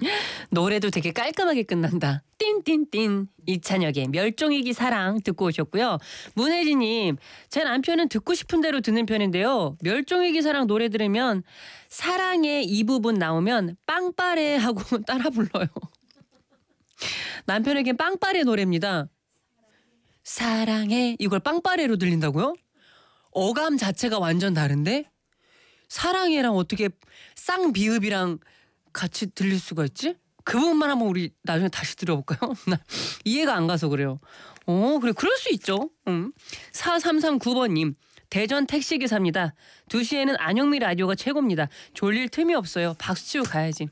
노래도 되게 깔끔하게 끝난다. 띵띵띵. 이찬혁의 멸종위기 사랑 듣고 오셨고요. 문혜진님, 제 남편은 듣고 싶은 대로 듣는 편인데요. 멸종위기 사랑 노래 들으면 사랑의 이 부분 나오면 빵빠레 하고 따라 불러요. 남편에겐 빵빠레 노래입니다. 사랑해 이걸 빵빠레로 들린다고요? 어감 자체가 완전 다른데? 사랑해랑 어떻게 쌍비읍이랑 같이 들릴 수가 있지? 그 부분만 한번 우리 나중에 다시 들어볼까요? 나 이해가 안 가서 그래요. 그래 그럴 수 있죠. 4339번님 대전 택시기사입니다. 2시에는 안영미 라디오가 최고입니다. 졸릴 틈이 없어요. 박수 치고 가야지.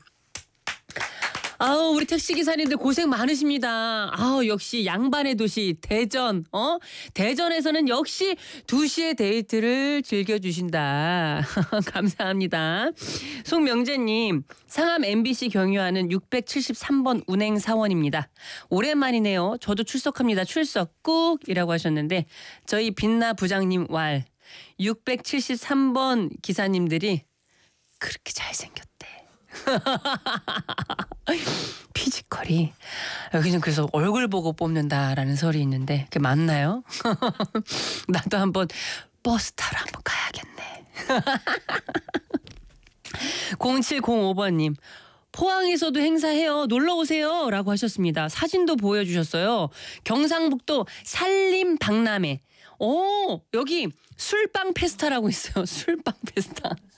아우 우리 택시기사님들 고생 많으십니다. 아우 역시 양반의 도시 대전. 대전에서는 역시 2시의 데이트를 즐겨주신다. 감사합니다. 송명재님 상암 MBC 경유하는 673번 운행사원입니다. 오랜만이네요. 저도 출석합니다. 출석 꾹이라고 하셨는데 저희 빛나 부장님 왈 673번 기사님들이 그렇게 잘생겼대. 피지컬이 여기는 그래서 얼굴 보고 뽑는다라는 설이 있는데 그게 맞나요? 나도 한번 버스 타러 한번 가야겠네. 0705번님 포항에서도 행사해요. 놀러오세요 라고 하셨습니다. 사진도 보여주셨어요. 경상북도 산림 박람회. 여기 술빵 페스타라고 있어요. 술빵 페스타.